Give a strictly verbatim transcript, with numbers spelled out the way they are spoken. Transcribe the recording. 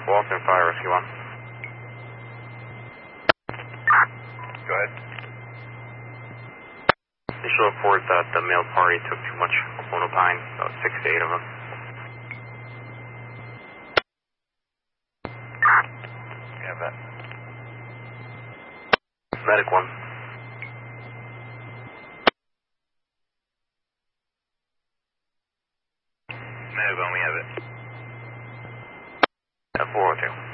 Walton Fire Rescue one. Go ahead. Initial report that the male party took too much clonopine, about six to eight of them. We have that. Medic one. Medic one, we have it. At four oh two.